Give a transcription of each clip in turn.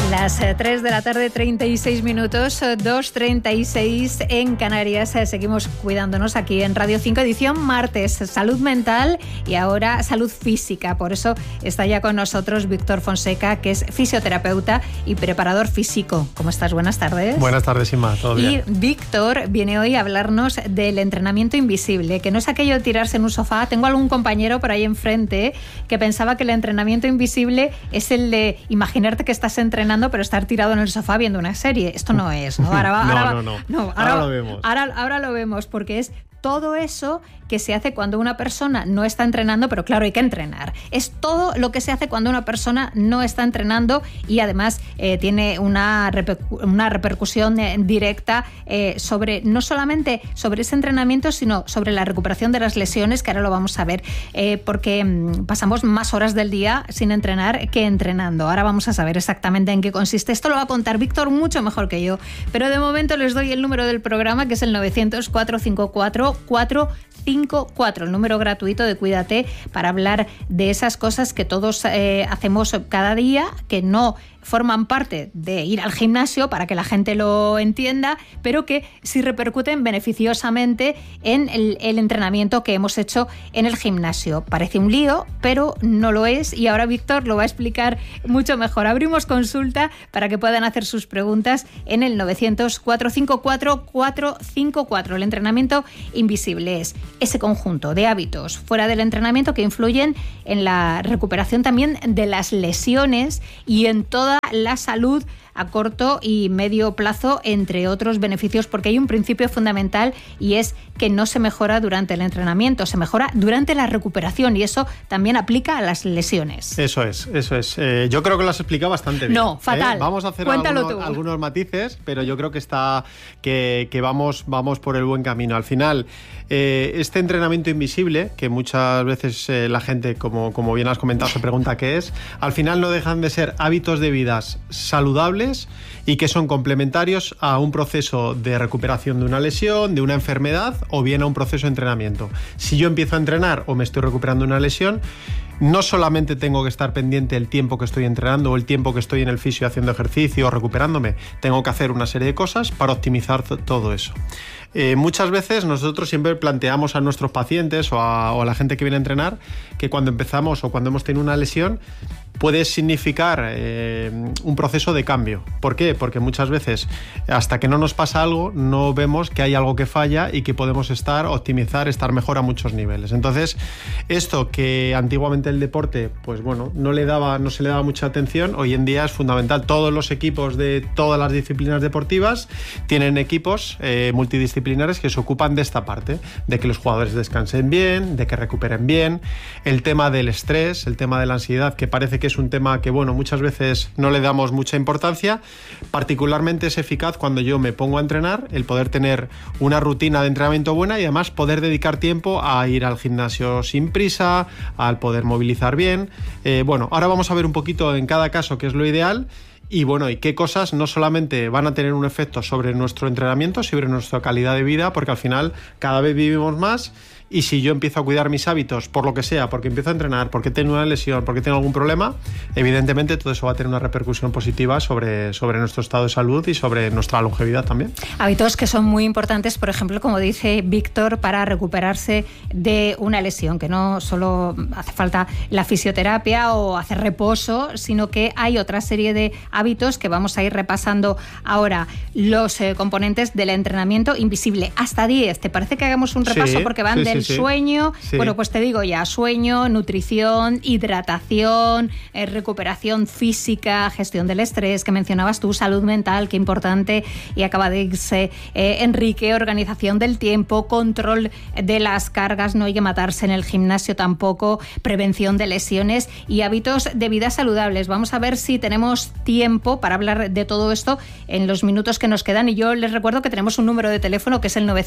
Las 3 de la tarde, 36 minutos, 2:36 en Canarias. Seguimos cuidándonos aquí en Radio 5, edición martes, salud mental y ahora salud física. Por eso está ya con nosotros Víctor Fonseca, que es fisioterapeuta y preparador físico. ¿Cómo estás? Buenas tardes. Buenas tardes, Inma. ¿Todo bien? Y Víctor viene hoy a hablarnos del entrenamiento invisible, que no es aquello de tirarse en un sofá. Tengo algún compañero por ahí enfrente que pensaba que el entrenamiento invisible es el de imaginarte que estás entrenando pero estar tirado en el sofá viendo una serie. Esto no es, ¿no? Ahora lo vemos. Ahora lo vemos, porque es todo eso que se hace cuando una persona no está entrenando, pero claro, hay que entrenar. Es todo lo que se hace cuando una persona no está entrenando y además tiene una repercusión directa sobre, no solamente sobre ese entrenamiento, sino sobre la recuperación de las lesiones, que ahora lo vamos a ver, porque pasamos más horas del día sin entrenar que entrenando. Ahora vamos a saber exactamente en qué consiste. Esto lo va a contar Víctor mucho mejor que yo, pero de momento les doy el número del programa, que es el 900-454-454, el número gratuito de Cuídate, para hablar de esas cosas que todos hacemos cada día, que no forman parte de ir al gimnasio, para que la gente lo entienda, pero que sí repercuten beneficiosamente en el entrenamiento que hemos hecho en el gimnasio. Parece un lío, pero no lo es, y ahora Víctor lo va a explicar mucho mejor. Abrimos consulta para que puedan hacer sus preguntas en el 900-454-454. El entrenamiento invisible es ese conjunto de hábitos fuera del entrenamiento que influyen en la recuperación también de las lesiones y en toda la salud a corto y medio plazo, entre otros beneficios, porque hay un principio fundamental y es que no se mejora durante el entrenamiento, se mejora durante la recuperación, y eso también aplica a las lesiones. Eso es. Yo creo que lo has explicado bastante bien. No, fatal. Vamos a hacer algunos matices, pero yo creo que vamos por el buen camino. Al final, este entrenamiento invisible, que muchas veces la gente, como bien has comentado, se pregunta qué es, al final no dejan de ser hábitos de vidas saludables y que son complementarios a un proceso de recuperación de una lesión, de una enfermedad, o bien a un proceso de entrenamiento. Si yo empiezo a entrenar o me estoy recuperando una lesión, no solamente tengo que estar pendiente del tiempo que estoy entrenando o el tiempo que estoy en el fisio haciendo ejercicio o recuperándome, tengo que hacer una serie de cosas para optimizar todo eso. Muchas veces nosotros siempre planteamos a nuestros pacientes o a la gente que viene a entrenar que cuando empezamos o cuando hemos tenido una lesión puede significar un proceso de cambio. ¿Por qué? Porque muchas veces hasta que no nos pasa algo no vemos que hay algo que falla y que podemos optimizar, estar mejor a muchos niveles. Entonces, esto que antiguamente el deporte, pues bueno, no se le daba mucha atención, hoy en día es fundamental. Todos los equipos de todas las disciplinas deportivas tienen equipos multidisciplinares que se ocupan de esta parte, de que los jugadores descansen bien, de que recuperen bien, el tema del estrés, el tema de la ansiedad, que parece que es un tema que, bueno, muchas veces no le damos mucha importancia. Particularmente es eficaz cuando yo me pongo a entrenar, el poder tener una rutina de entrenamiento buena y además poder dedicar tiempo a ir al gimnasio sin prisa, al poder movilizar bien. Ahora vamos a ver un poquito en cada caso qué es lo ideal. Y bueno, y qué cosas no solamente van a tener un efecto sobre nuestro entrenamiento, sobre nuestra calidad de vida, porque al final cada vez vivimos más, y si yo empiezo a cuidar mis hábitos por lo que sea, porque empiezo a entrenar, porque tengo una lesión, porque tengo algún problema, evidentemente todo eso va a tener una repercusión positiva sobre nuestro estado de salud y sobre nuestra longevidad también. Hábitos que son muy importantes, por ejemplo, como dice Víctor, para recuperarse de una lesión, que no solo hace falta la fisioterapia o hacer reposo, sino que hay otra serie de hábitos que vamos a ir repasando ahora. Los componentes del entrenamiento invisible, hasta 10. ¿Te parece que hagamos un repaso? Porque van del sueño, bueno, pues te digo ya, sueño, nutrición, hidratación, recuperación física, gestión del estrés, que mencionabas tú, salud mental, qué importante, y acaba de irse Enrique, organización del tiempo, control de las cargas, no hay que matarse en el gimnasio tampoco, prevención de lesiones y hábitos de vida saludables. Vamos a ver si tenemos tiempo para hablar de todo esto en los minutos que nos quedan, y yo les recuerdo que tenemos un número de teléfono que es el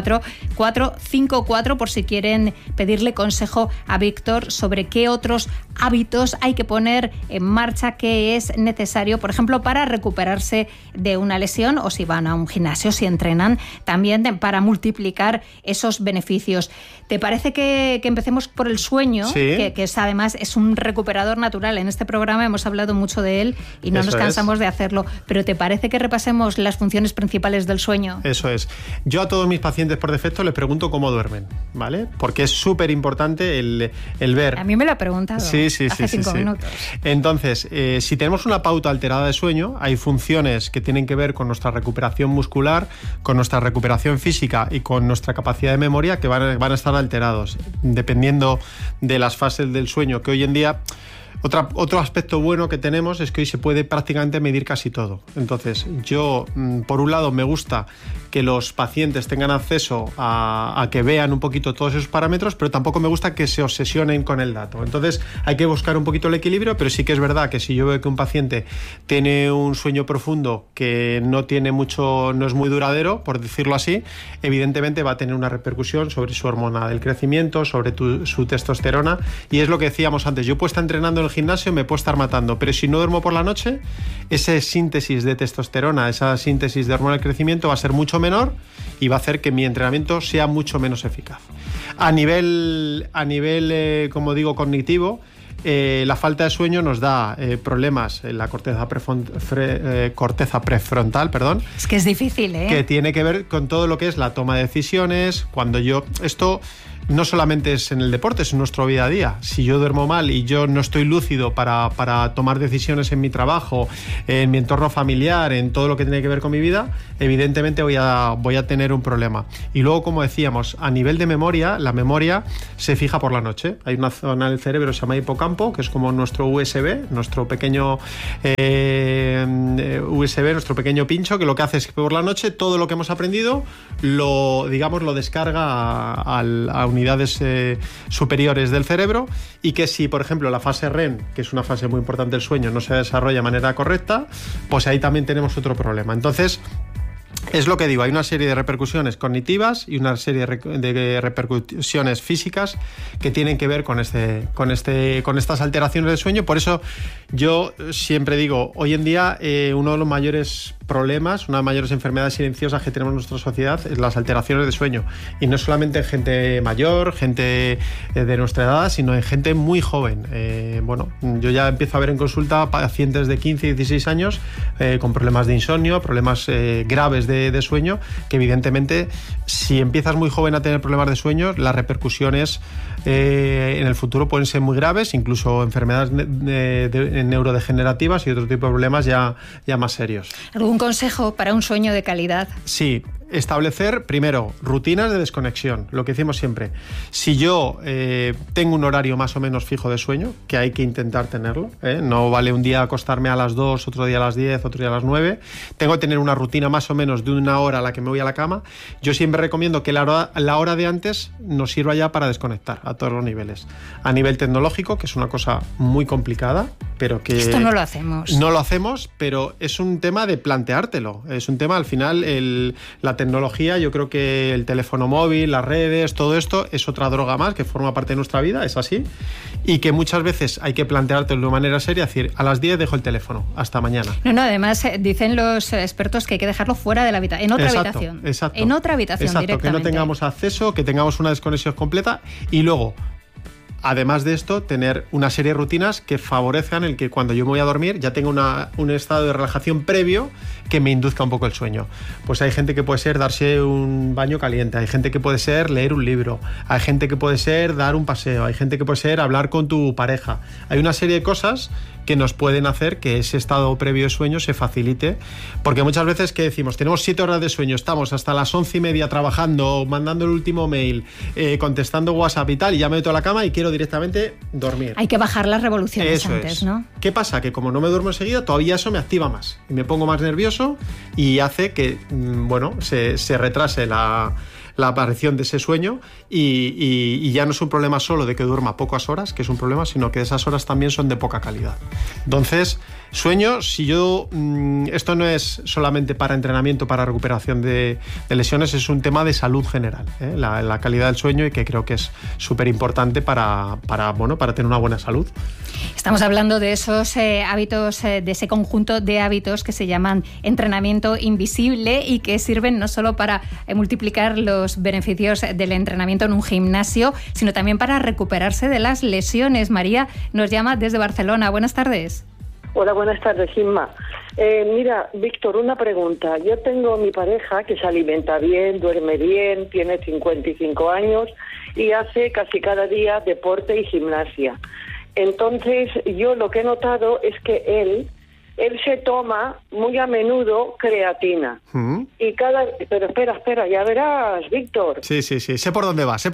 900-454-454 por si quieren pedirle consejo a Víctor sobre qué otros hábitos hay que poner en marcha, qué es necesario, por ejemplo, para recuperarse de una lesión, o si van a un gimnasio, si entrenan, también para multiplicar esos beneficios. ¿Te parece que empecemos por el sueño? Sí. Que es, además es un recuperador natural. En este programa hemos hablado mucho de él y no nos cansamos de hacerlo. Pero ¿te parece que repasemos las funciones principales del sueño? Eso es. Yo a todos mis pacientes por defecto les pregunto cómo duermen, ¿vale? Porque es súper importante el ver. A mí me lo ha preguntado. Sí, hace 5 minutos. Entonces, si tenemos una pauta alterada de sueño, hay funciones que tienen que ver con nuestra recuperación muscular, con nuestra recuperación física y con nuestra capacidad de memoria que van a estar alterados, dependiendo de las fases del sueño, que hoy en día... Otro aspecto bueno que tenemos es que hoy se puede prácticamente medir casi todo. Entonces, yo, por un lado, me gusta que los pacientes tengan acceso a que vean un poquito todos esos parámetros, pero tampoco me gusta que se obsesionen con el dato. Entonces, hay que buscar un poquito el equilibrio, pero sí que es verdad que si yo veo que un paciente tiene un sueño profundo que no es muy duradero, por decirlo así, evidentemente va a tener una repercusión sobre su hormona del crecimiento, sobre su testosterona, y es lo que decíamos antes. Yo puedo estar entrenando en el gimnasio, me puedo estar matando, pero si no duermo por la noche, esa síntesis de testosterona, esa síntesis de hormona del crecimiento va a ser mucho menor y va a hacer que mi entrenamiento sea mucho menos eficaz. A nivel como digo, cognitivo, la falta de sueño nos da problemas en la corteza prefrontal, perdón. Es que es difícil, ¿eh? Que tiene que ver con todo lo que es la toma de decisiones. Esto no solamente es en el deporte, es en nuestro día a día. Si yo duermo mal y yo no estoy lúcido para tomar decisiones en mi trabajo, en mi entorno familiar, en todo lo que tiene que ver con mi vida, evidentemente voy a tener un problema. Y luego, como decíamos, a nivel de memoria, la memoria se fija por la noche. Hay una zona del cerebro que se llama hipocampo, que es como nuestro USB, nuestro pequeño nuestro pequeño pincho, que lo que hace es que por la noche todo lo que hemos aprendido lo descarga a unidades superiores del cerebro, y que si, por ejemplo, la fase REM, que es una fase muy importante del sueño, no se desarrolla de manera correcta, pues ahí también tenemos otro problema. Entonces, es lo que digo, hay una serie de repercusiones cognitivas y una serie de repercusiones físicas que tienen que ver con estas alteraciones del sueño. Por eso yo siempre digo, hoy en día uno de los mayores problemas, una de las mayores enfermedades silenciosas que tenemos en nuestra sociedad es las alteraciones de sueño. Y no solamente en gente mayor, gente de nuestra edad, sino en gente muy joven. Yo ya empiezo a ver en consulta pacientes de 15 y 16 años con problemas de insomnio, problemas graves de sueño, que evidentemente si empiezas muy joven a tener problemas de sueño, las repercusiones en el futuro pueden ser muy graves, incluso enfermedades neurodegenerativas y otro tipo de problemas ya más serios. ¿Algún consejo para un sueño de calidad? Sí. Establecer, primero, rutinas de desconexión, lo que decimos siempre. Si yo tengo un horario más o menos fijo de sueño, que hay que intentar tenerlo, no vale un día acostarme a las 2, otro día a las 10, otro día a las 9, tengo que tener una rutina más o menos de una hora a la que me voy a la cama. Yo siempre recomiendo que la hora de antes nos sirva ya para desconectar a todos los niveles. A nivel tecnológico, que es una cosa muy complicada, pero que... Esto no lo hacemos. No lo hacemos, pero es un tema de planteártelo. Es un tema, al final, la tecnología, yo creo que el teléfono móvil, las redes, todo esto es otra droga más que forma parte de nuestra vida, es así, y que muchas veces hay que planteártelo de manera seria, decir, a las 10 dejo el teléfono, hasta mañana. No, además dicen los expertos que hay que dejarlo fuera de la habitación, en otra habitación. Exacto. En otra habitación directamente. Que no tengamos acceso, que tengamos una desconexión completa, y luego, además de esto, tener una serie de rutinas que favorezcan el que cuando yo me voy a dormir ya tenga un estado de relajación previo que me induzca un poco el sueño. Pues hay gente que puede ser darse un baño caliente, hay gente que puede ser leer un libro, hay gente que puede ser dar un paseo, hay gente que puede ser hablar con tu pareja. Hay una serie de cosas que nos pueden hacer que ese estado previo de sueño se facilite, porque muchas veces que decimos, tenemos 7 horas de sueño, estamos hasta las 11:30 trabajando, mandando el último mail, contestando WhatsApp y tal, y ya me meto a la cama y quiero directamente dormir. Hay que bajar las revoluciones antes, ¿no? ¿Qué pasa? Que como no me duermo enseguida, todavía eso me activa más y me pongo más nervioso y hace que, se retrase la la aparición de ese sueño y ya no es un problema solo de que duerma pocas horas, que es un problema, sino que esas horas también son de poca calidad. Entonces, sueño, esto no es solamente para entrenamiento, para recuperación de lesiones, es un tema de salud general, la calidad del sueño, y que creo que es súper importante para tener una buena salud. Estamos hablando de esos hábitos, de ese conjunto de hábitos que se llaman entrenamiento invisible y que sirven no solo para multiplicar los beneficios del entrenamiento en un gimnasio, sino también para recuperarse de las lesiones. María nos llama desde Barcelona. Buenas tardes. Hola, buenas tardes, Inma. Mira, Víctor, una pregunta. Yo tengo mi pareja que se alimenta bien, duerme bien, tiene 55 años y hace casi cada día deporte y gimnasia. Entonces, yo lo que he notado es que él se toma muy a menudo creatina. Pero espera, ya verás, Víctor. Sí, sé por dónde vas.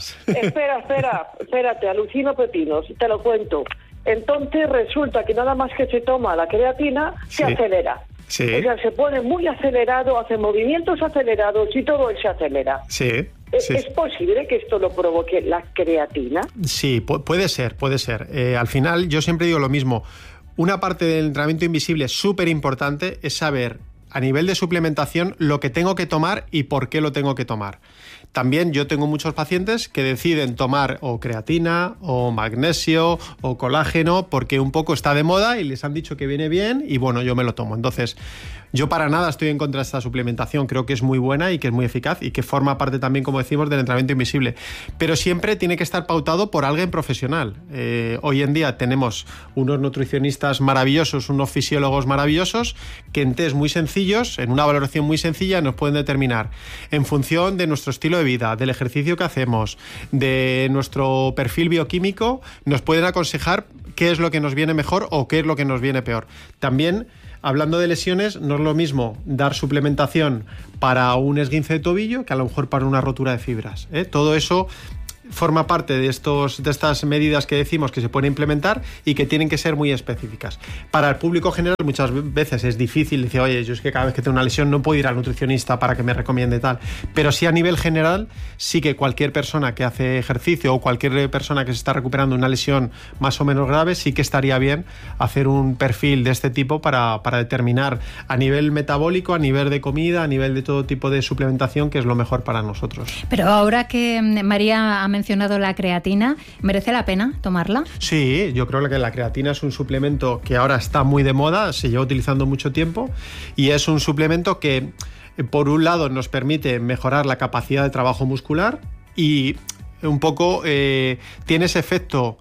Espérate, alucino pepinos, te lo cuento. Entonces resulta que nada más que se toma la creatina, se acelera. Sí. O sea, se pone muy acelerado, hace movimientos acelerados y todo él se acelera. Sí. ¿Es posible que esto lo provoque la creatina? Sí, puede ser. Al final, yo siempre digo lo mismo. Una parte del entrenamiento invisible súper importante es saber, a nivel de suplementación, lo que tengo que tomar y por qué lo tengo que tomar. También yo tengo muchos pacientes que deciden tomar o creatina o magnesio o colágeno porque un poco está de moda y les han dicho que viene bien y bueno, yo me lo tomo. Entonces, yo para nada estoy en contra de esta suplementación, creo que es muy buena y que es muy eficaz y que forma parte también, como decimos, del entrenamiento invisible. Pero siempre tiene que estar pautado por alguien profesional. Hoy en día tenemos unos nutricionistas maravillosos, unos fisiólogos maravillosos que en test muy sencillos, en una valoración muy sencilla, nos pueden determinar en función de nuestro estilo de vida, del ejercicio que hacemos, de nuestro perfil bioquímico, nos pueden aconsejar qué es lo que nos viene mejor o qué es lo que nos viene peor. También, hablando de lesiones, no es lo mismo dar suplementación para un esguince de tobillo que a lo mejor para una rotura de fibras. Todo eso forma parte de estas medidas que decimos que se pueden implementar y que tienen que ser muy específicas. Para el público general muchas veces es difícil decir, oye, yo es que cada vez que tengo una lesión no puedo ir al nutricionista para que me recomiende tal, pero sí a nivel general, sí que cualquier persona que hace ejercicio o cualquier persona que se está recuperando una lesión más o menos grave, sí que estaría bien hacer un perfil de este tipo para determinar a nivel metabólico, a nivel de comida, a nivel de todo tipo de suplementación, que es lo mejor para nosotros. Pero ahora que María ha mencionado la creatina, ¿merece la pena tomarla? Sí, yo creo que la creatina es un suplemento que ahora está muy de moda, se lleva utilizando mucho tiempo y es un suplemento que, por un lado, nos permite mejorar la capacidad de trabajo muscular y un poco tiene ese efecto,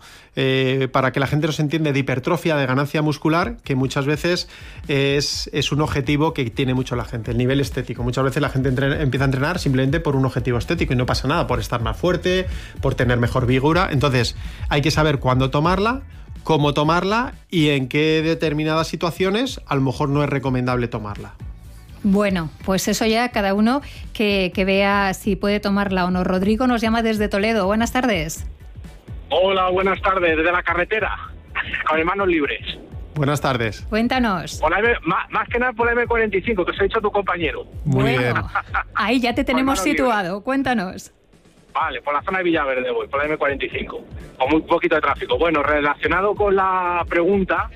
para que la gente nos entienda, de hipertrofia, de ganancia muscular, que muchas veces es un objetivo que tiene mucho la gente, el nivel estético. Muchas veces la gente empieza a entrenar simplemente por un objetivo estético y no pasa nada, por estar más fuerte, por tener mejor vigor. Entonces hay que saber cuándo tomarla, cómo tomarla y en qué determinadas situaciones a lo mejor no es recomendable tomarla. Bueno, pues eso ya cada uno que vea si puede tomarla o no. Rodrigo nos llama desde Toledo. Buenas tardes. Hola, buenas tardes, desde la carretera, con mis manos libres. Buenas tardes. Cuéntanos. Más que nada por la M45, que os ha dicho tu compañero. Muy bien. Ahí ya te tenemos situado. Libres. Cuéntanos. Vale, por la zona de Villaverde voy, por la M45, con muy poquito de tráfico. Bueno, relacionado con la pregunta,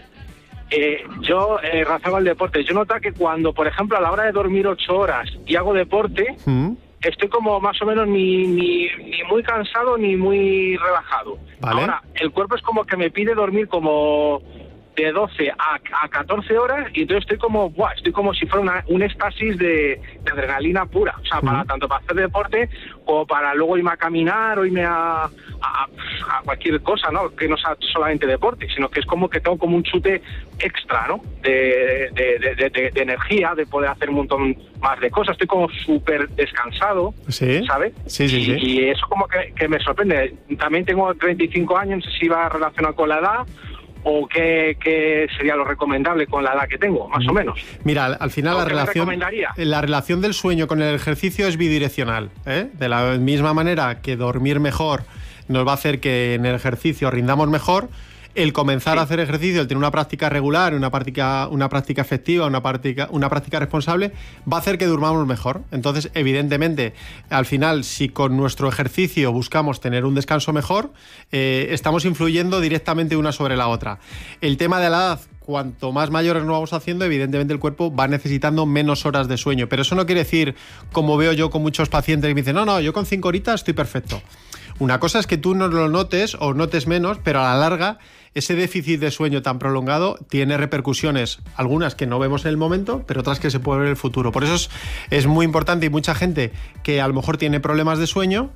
yo relacionado al deporte, yo noto que cuando, por ejemplo, a la hora de dormir 8 horas y hago deporte, estoy como más o menos ni muy cansado ni muy relajado. Vale. Ahora, el cuerpo es como que me pide dormir como de 12 a 14 horas y entonces estoy como si fuera un éxtasis de adrenalina pura. O sea, tanto para hacer deporte como para luego irme a caminar o irme a cualquier cosa, ¿no? Que no sea solamente deporte, sino que es como que tengo como un chute extra, ¿no? De energía, de poder hacer un montón más de cosas. Estoy como súper descansado, ¿sí? ¿sabes? Sí. Y eso como que me sorprende. También tengo 35 años, no sé si va relacionado con la edad o qué sería lo recomendable con la edad que tengo, más o menos. Mira, al final la relación del sueño con el ejercicio es bidireccional, ¿eh? De la misma manera que dormir mejor nos va a hacer que en el ejercicio rindamos mejor, el comenzar a hacer ejercicio, el tener una práctica regular, una práctica efectiva, una práctica responsable, va a hacer que durmamos mejor. Entonces, evidentemente, al final, si con nuestro ejercicio buscamos tener un descanso mejor, estamos influyendo directamente una sobre la otra. El tema de la edad, cuanto más mayores nos vamos haciendo, evidentemente el cuerpo va necesitando menos horas de sueño. Pero eso no quiere decir, como veo yo con muchos pacientes que me dicen, no, yo con 5 horitas estoy perfecto. Una cosa es que tú no lo notes o notes menos, pero a la larga ese déficit de sueño tan prolongado tiene repercusiones, algunas que no vemos en el momento, pero otras que se pueden ver en el futuro. Por eso es muy importante, y mucha gente que a lo mejor tiene problemas de sueño,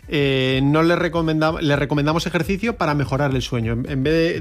no le recomendamos ejercicio para mejorar el sueño. En vez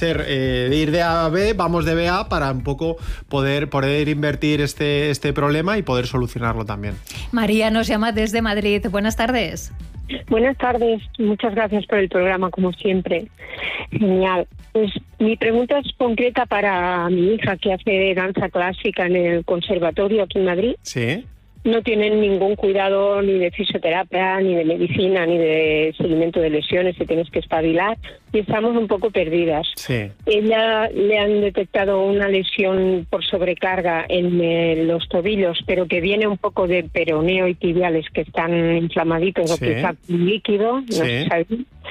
de ir de A a B, vamos de B a A para un poco poder invertir este problema y poder solucionarlo también. María nos llama desde Madrid. Buenas tardes. Buenas tardes, muchas gracias por el programa, como siempre. Genial. Pues mi pregunta es concreta para mi hija, que hace danza clásica en el conservatorio aquí en Madrid. Sí. No tienen ningún cuidado ni de fisioterapia, ni de medicina, ni de seguimiento de lesiones, que tienes que espabilar, y estamos un poco perdidas. Sí. Ella le han detectado una lesión por sobrecarga en los tobillos, pero que viene un poco de peroneo y tibiales, que están inflamaditos, o quizá líquido, no se sabe.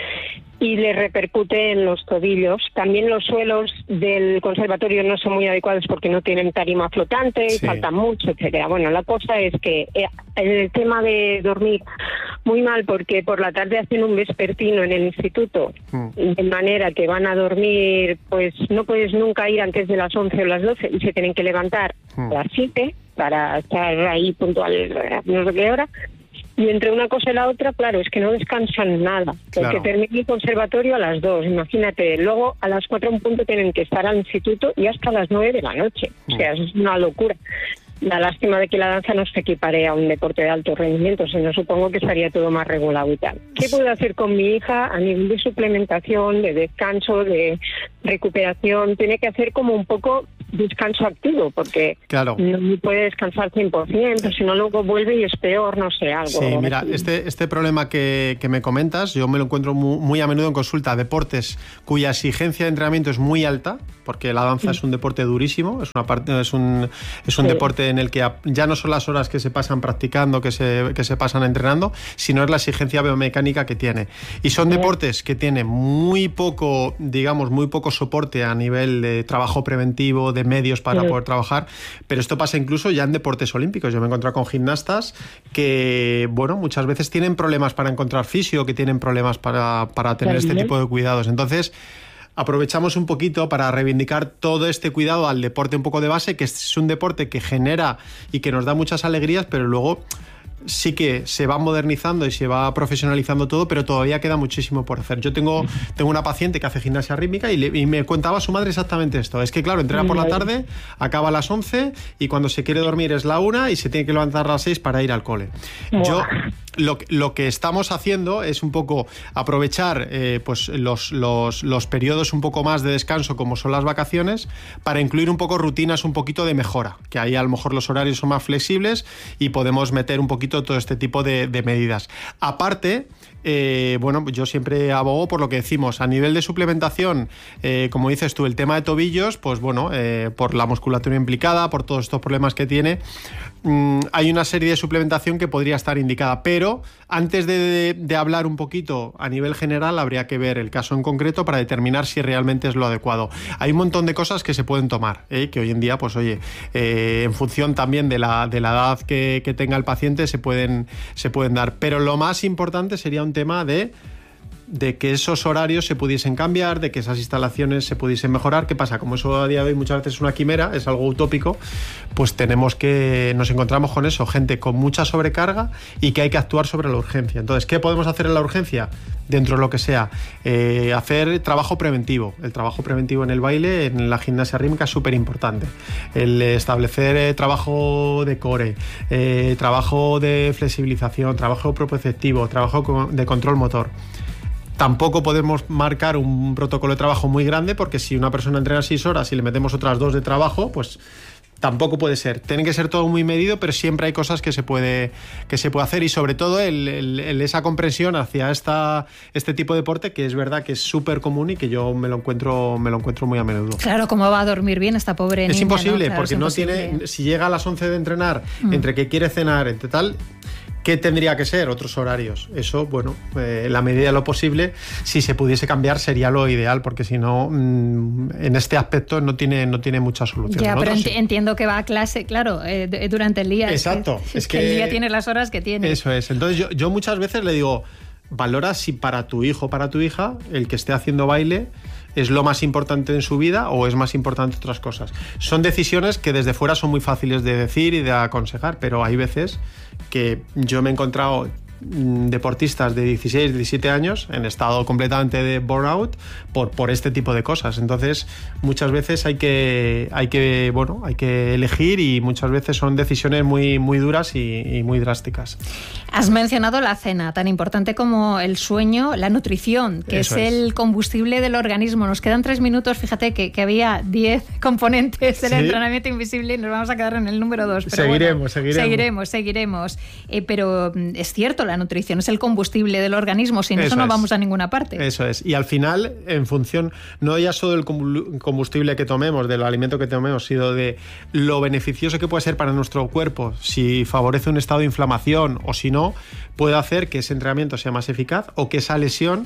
Y le repercute en los tobillos. También los suelos del conservatorio no son muy adecuados porque no tienen tarima flotante, y falta mucho, etcétera. Bueno, la cosa es que el tema de dormir muy mal, porque por la tarde hacen un vespertino en el instituto, de manera que van a dormir, pues no puedes nunca ir antes de las 11 o las 12 y se tienen que levantar a las 7 para estar ahí puntual no sé qué hora. Y entre una cosa y la otra, claro, es que no descansan nada. Porque termina el conservatorio a las 2, imagínate. Luego a las 4 en punto tienen que estar al instituto y hasta las 9 de la noche. O sea, es una locura. La lástima de que la danza no se equipare a un deporte de alto rendimiento, sino supongo que estaría todo más regulado y tal. ¿Qué puedo hacer con mi hija a nivel de suplementación, de descanso, de recuperación? Tiene que hacer como un poco descanso activo, porque no puede descansar 100%, si no luego vuelve y es peor, no sé, algo. Sí, mira, este problema que me comentas, yo me lo encuentro muy a menudo en consulta. Deportes cuya exigencia de entrenamiento es muy alta, porque la danza es un deporte durísimo, es un deporte en el que ya no son las horas que se pasan practicando, que se pasan entrenando, sino es la exigencia biomecánica que tiene. Y son deportes que tienen muy poco soporte a nivel de trabajo preventivo, de medios para poder trabajar, pero esto pasa incluso ya en deportes olímpicos. Yo me he encontrado con gimnastas que, muchas veces tienen problemas para encontrar fisio, que tienen problemas para tener este tipo de cuidados. Entonces, aprovechamos un poquito para reivindicar todo este cuidado al deporte un poco de base, que es un deporte que genera y que nos da muchas alegrías, pero luego sí que se va modernizando y se va profesionalizando todo, pero todavía queda muchísimo por hacer. Yo tengo una paciente que hace gimnasia rítmica y me contaba su madre exactamente esto. Es que, claro, entrena por la tarde, acaba a las 11 y cuando se quiere dormir es la 1 y se tiene que levantar a las 6 para ir al cole. Yo lo que estamos haciendo es un poco aprovechar pues los periodos un poco más de descanso, como son las vacaciones, para incluir un poco rutinas un poquito de mejora, que ahí a lo mejor los horarios son más flexibles y podemos meter un poquito todo este tipo de medidas. Aparte, yo siempre abogo por lo que decimos, a nivel de suplementación, como dices tú, el tema de tobillos, pues por la musculatura implicada, por todos estos problemas que tiene, hay una serie de suplementación que podría estar indicada, pero antes de hablar un poquito a nivel general, habría que ver el caso en concreto para determinar si realmente es lo adecuado. Hay un montón de cosas que se pueden tomar, que hoy en día, pues en función también de la edad que tenga el paciente, se pueden dar, pero lo más importante sería un tema de que esos horarios se pudiesen cambiar, de que esas instalaciones se pudiesen mejorar. ¿Qué pasa? Como eso a día de hoy muchas veces es una quimera, es algo utópico, pues nos encontramos con eso, gente con mucha sobrecarga y que hay que actuar sobre la urgencia. Entonces, ¿qué podemos hacer en la urgencia? Dentro de lo que sea, hacer trabajo preventivo. El trabajo preventivo en el baile, en la gimnasia rítmica, es súper importante. El establecer trabajo de core, trabajo de flexibilización, trabajo proprioceptivo, trabajo de control motor. Tampoco podemos marcar un protocolo de trabajo muy grande, porque si una persona entrena 6 horas y le metemos otras 2 de trabajo, pues tampoco puede ser. Tiene que ser todo muy medido, pero siempre hay cosas que se puede hacer, y sobre todo esa comprensión hacia este tipo de deporte, que es verdad que es súper común y que yo me lo encuentro muy a menudo. Claro, ¿cómo va a dormir bien esta pobre niña? Es imposible, Claro, porque es no imposible. tiene, si llega a las 11 de entrenar, entre que quiere cenar, entre tal, ¿qué tendría que ser? Otros horarios. Eso, bueno, en la medida de lo posible, si se pudiese cambiar sería lo ideal, porque si no, en este aspecto no tiene mucha solución. Ya, pero sí. Entiendo que va a clase, claro, durante el día. Exacto. Es que el día tiene las horas que tiene. Eso es. Entonces yo muchas veces le digo, valora si para tu hijo o para tu hija el que esté haciendo baile es lo más importante en su vida o es más importante otras cosas. Son decisiones que desde fuera son muy fáciles de decir y de aconsejar, pero hay veces que yo me he encontrado deportistas de 16, 17 años en estado completamente de burnout por este tipo de cosas. Entonces, muchas veces hay que elegir, y muchas veces son decisiones muy, muy duras y muy drásticas. Has mencionado la cena, tan importante como el sueño, la nutrición, que es el combustible del organismo. Nos quedan 3 minutos, fíjate que había 10 componentes del entrenamiento invisible y nos vamos a quedar en el número 2. Pero seguiremos. Pero es cierto, la nutrición es el combustible del organismo, sin eso no vamos a ninguna parte. Eso es, y al final, en función, no ya solo del combustible que tomemos, del alimento que tomemos, sino de lo beneficioso que puede ser para nuestro cuerpo, si favorece un estado de inflamación o si no, puede hacer que ese entrenamiento sea más eficaz o que esa lesión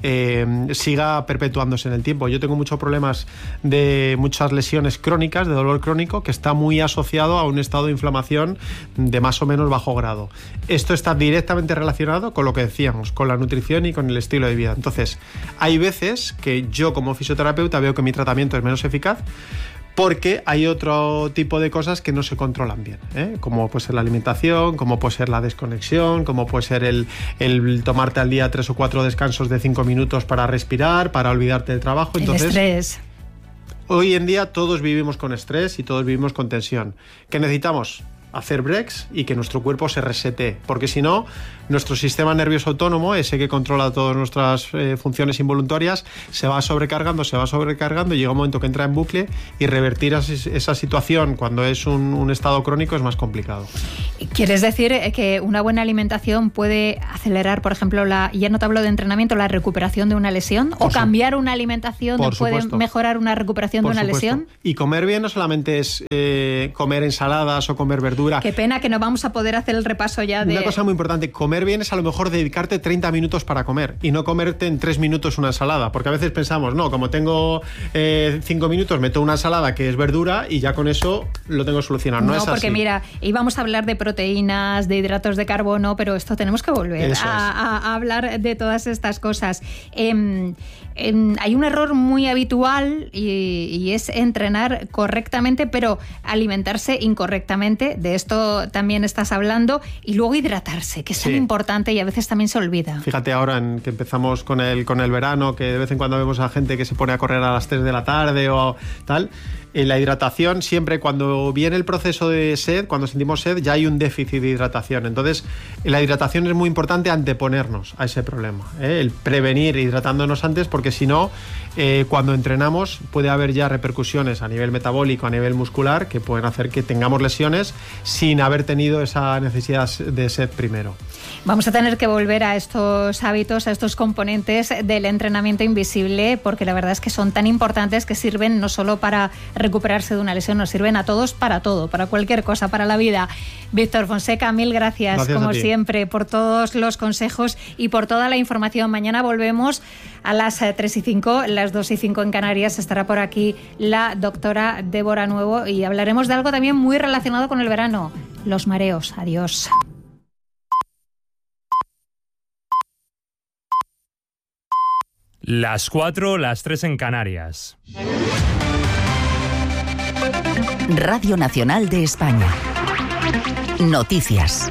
siga perpetuándose en el tiempo. Yo tengo muchos problemas de muchas lesiones crónicas, de dolor crónico, que está muy asociado a un estado de inflamación de más o menos bajo grado. Esto está directamente relacionado con lo que decíamos, con la nutrición y con el estilo de vida. Entonces, hay veces que yo como fisioterapeuta veo que mi tratamiento es menos eficaz porque hay otro tipo de cosas que no se controlan bien, como puede ser la alimentación, como puede ser la desconexión, como puede ser el tomarte al día 3 o 4 descansos de 5 minutos para respirar, para olvidarte del trabajo. Entonces, el estrés. Hoy en día todos vivimos con estrés y todos vivimos con tensión. ¿Qué necesitamos? Hacer breaks y que nuestro cuerpo se resete, porque si no, nuestro sistema nervioso autónomo, ese que controla todas nuestras funciones involuntarias, se va sobrecargando y llega un momento que entra en bucle, y revertir esa situación cuando es un estado crónico es más complicado. ¿Quieres decir que una buena alimentación puede acelerar, por ejemplo, ya no te hablo de entrenamiento, la recuperación de una lesión? ¿O cambiar una alimentación puede mejorar una recuperación de una lesión? Y comer bien no solamente es comer ensaladas o comer verduras. Qué pena que no vamos a poder hacer el repaso ya de... Una cosa muy importante, comer bien es a lo mejor dedicarte 30 minutos para comer y no comerte en 3 minutos una ensalada, porque a veces pensamos, no, como tengo 5 minutos, meto una ensalada que es verdura y ya con eso lo tengo solucionado. No es así. Porque mira, íbamos a hablar de proteínas, de hidratos de carbono, pero esto tenemos que volver a hablar de todas estas cosas. Hay un error muy habitual y es entrenar correctamente, pero alimentarse incorrectamente. De esto también estás hablando. Y luego hidratarse, que es tan importante y a veces también se olvida. Fíjate ahora que empezamos con el verano, que de vez en cuando vemos a gente que se pone a correr a las 3 de la tarde o tal. La hidratación, siempre cuando viene el proceso de sed, cuando sentimos sed, ya hay un déficit de hidratación. Entonces, la hidratación es muy importante, anteponernos a ese problema, el prevenir hidratándonos antes, porque si no, cuando entrenamos puede haber ya repercusiones a nivel metabólico, a nivel muscular, que pueden hacer que tengamos lesiones sin haber tenido esa necesidad de sed primero. Vamos a tener que volver a estos hábitos, a estos componentes del entrenamiento invisible, porque la verdad es que son tan importantes, que sirven no solo para recuperarse de una lesión, nos sirven a todos para todo, para cualquier cosa, para la vida. Víctor Fonseca, mil gracias como siempre por todos los consejos y por toda la información. Mañana volvemos a las 3:05, las 2:05 en Canarias. Estará por aquí la doctora Débora Nuevo y hablaremos de algo también muy relacionado con el verano, los mareos. Adiós. Las 4, las 3 en Canarias. Radio Nacional de España. Noticias.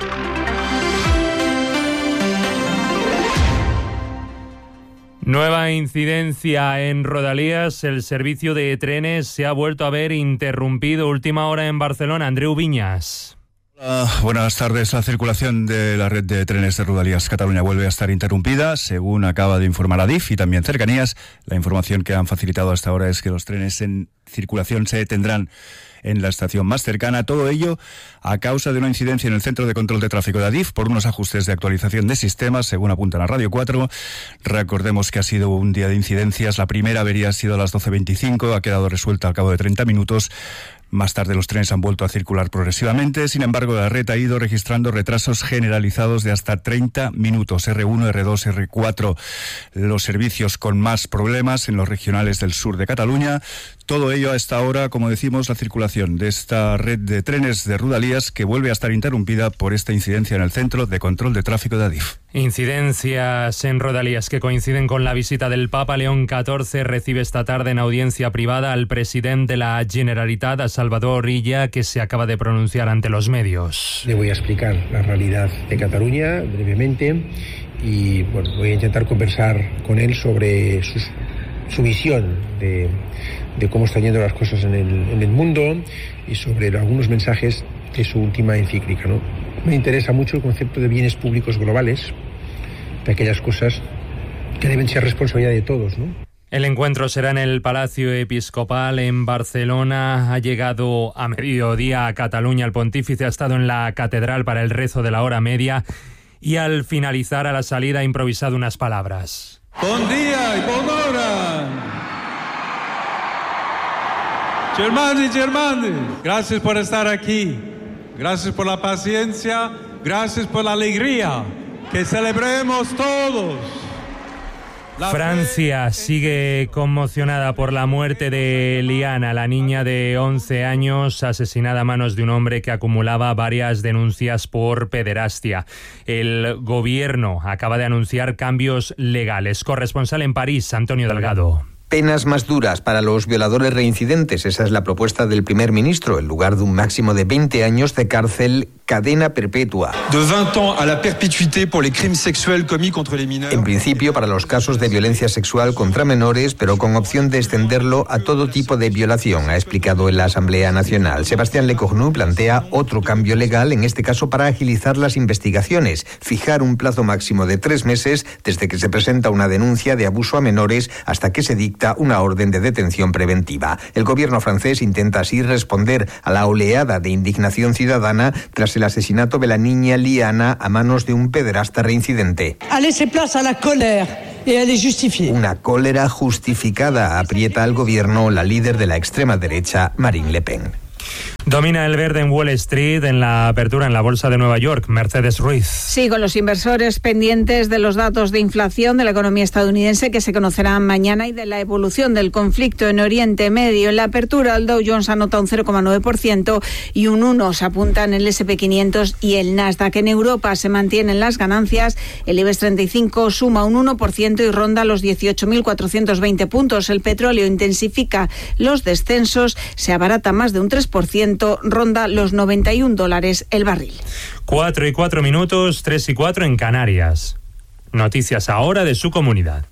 Nueva incidencia en Rodalies. El servicio de trenes se ha vuelto a ver interrumpido. Última hora en Barcelona. Andreu Viñas. Buenas tardes. La circulación de la red de trenes de Rodalías Cataluña vuelve a estar interrumpida, según acaba de informar Adif y también Cercanías. La información que han facilitado hasta ahora es que los trenes en circulación se detendrán en la estación más cercana. Todo ello a causa de una incidencia en el centro de control de tráfico de Adif por unos ajustes de actualización de sistemas, según apunta la Radio 4. Recordemos que ha sido un día de incidencias. La primera avería ha sido a las 12:25, ha quedado resuelta al cabo de 30 minutos. Más tarde los trenes han vuelto a circular progresivamente. Sin embargo, la red ha ido registrando retrasos generalizados de hasta 30 minutos. R1, R2, R4, los servicios con más problemas en los regionales del sur de Cataluña. Todo ello a esta hora, como decimos, la circulación de esta red de trenes de Rodalías que vuelve a estar interrumpida por esta incidencia en el centro de control de tráfico de Adif. Incidencias en Rodalías que coinciden con la visita del Papa. León XIV recibe esta tarde en audiencia privada al presidente de la Generalitat, a Salvador Illa, que se acaba de pronunciar ante los medios. Le voy a explicar la realidad de Cataluña brevemente y voy a intentar conversar con él sobre su visión de cómo están yendo las cosas en el mundo y sobre algunos mensajes de su última encíclica, ¿no? Me interesa mucho el concepto de bienes públicos globales, de aquellas cosas que deben ser responsabilidad de todos, ¿no? El encuentro será en el Palacio Episcopal en Barcelona. Ha llegado a mediodía a Cataluña. El pontífice ha estado en la catedral para el rezo de la hora media y al finalizar a la salida ha improvisado unas palabras. Buen día y buena hora. Germanes, gracias por estar aquí. Gracias por la paciencia. Gracias por la alegría. Que celebremos todos. Francia sigue conmocionada por la muerte de Liana, la niña de 11 años asesinada a manos de un hombre que acumulaba varias denuncias por pederastia. El gobierno acaba de anunciar cambios legales. Corresponsal en París, Antonio Delgado. Penas más duras para los violadores reincidentes. Esa es la propuesta del primer ministro, en lugar de un máximo de 20 años de cárcel, cadena perpetua. De 20 ans à la perpétuité pour les crimes sexuels commis contre les mineurs. En principio para los casos de violencia sexual contra menores, pero con opción de extenderlo a todo tipo de violación, ha explicado en la Asamblea Nacional. Sebastián Lecornu plantea otro cambio legal, en este caso para agilizar las investigaciones, fijar un plazo máximo de 3 meses desde que se presenta una denuncia de abuso a menores hasta que se dicta una orden de detención preventiva. El gobierno francés intenta así responder a la oleada de indignación ciudadana tras el asesinato de la niña Liana a manos de un pederasta reincidente. Una cólera justificada, aprieta al gobierno la líder de la extrema derecha, Marine Le Pen. Domina el verde en Wall Street en la apertura en la Bolsa de Nueva York. Mercedes Ruiz. Sí, con los inversores pendientes de los datos de inflación de la economía estadounidense que se conocerán mañana y de la evolución del conflicto en Oriente Medio. En la apertura, el Dow Jones anota un 0,9% y un 1% se apuntan el S&P 500 y el Nasdaq. En Europa se mantienen las ganancias. El IBEX 35 suma un 1% y ronda los 18.420 puntos. El petróleo intensifica los descensos, se abarata más de un 3%, ronda los $91 el barril. 4:04, 3:04 en Canarias. Noticias ahora de su comunidad.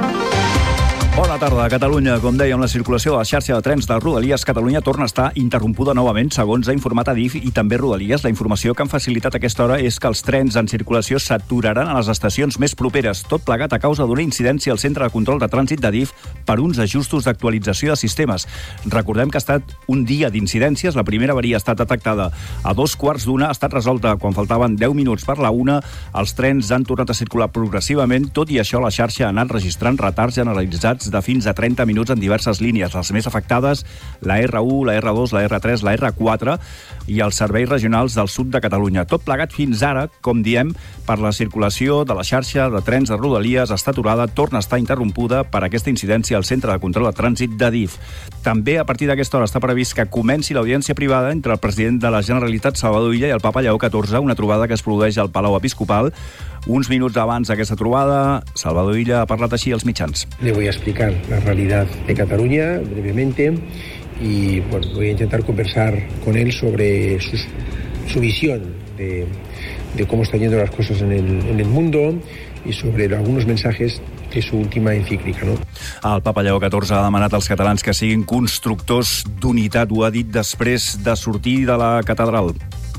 Bona tarda. A Catalunya, com dèiem, la circulació a la xarxa de trens de Rodalies Catalunya torna a estar interrompuda novament, segons ha informat Adif i també Rodalies. La informació que han facilitat a aquesta hora és que els trens en circulació s'aturaran a les estacions més properes, tot plegat a causa d'una incidència al centre de control de trànsit d'Adif per uns ajustos d'actualització de sistemes. Recordem que ha estat un dia d'incidències. La primera avaria ha estat detectada a 2:15, ha estat resolta quan faltaven 10 minuts per la 1. Els trens han tornat a circular progressivament. Tot i això, la xarxa ha anat registrant retards generalitzats de fins a 30 minuts en diverses línies. Les més afectades, la R1, la R2, la R3, la R4 i els serveis regionals del sud de Catalunya. Tot plegat fins ara, com diem, per la circulació de la xarxa de trens de Rodalies està aturada, torna a estar interrompuda per aquesta incidència al centre de control de trànsit d'Adif. També a partir d'aquesta hora està previst que comenci l'audiència privada entre el president de la Generalitat, Salvador Illa, i el papa Lleó XIV, una trobada que es produeix al Palau Episcopal. Uns minuts abans d'aquesta trobada, Salvador Illa ha parlat així als mitjans. Le voy a explicar la realidad de Cataluña brevemente y voy a intentar conversar con él sobre su visión de cómo están yendo las cosas en el mundo y sobre algunos mensajes de su última encíclica, no? El papa Lleó XIV ha demanat als catalans que siguin constructors d'unitat. Ho ha dit després de sortir de la catedral.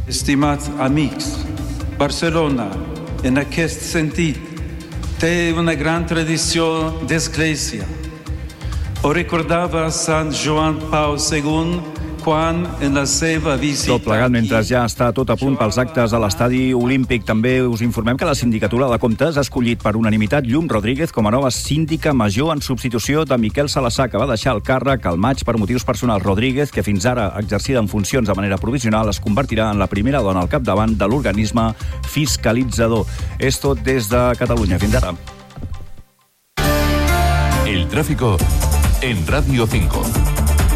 Estimats amics, Barcelona, en aquest sentit, té una gran tradició d'església. Ho recordava Sant Joan Pau II quan en la seva visita... Tot plegat mentre ja està tot a punt pels actes a l'Estadi Olímpic. També us informem que la Sindicatura de Comptes ha escollit per unanimitat Llum Rodríguez com a nova síndica major en substitució de Miquel Salassà, que va deixar el càrrec al maig per motius personals. Rodríguez, que fins ara exercida en funcions de manera provisional, es convertirà en la primera dona al capdavant de l'organisme fiscalitzador. És tot des de Catalunya. Fins ara. El tráfico en Radio 5.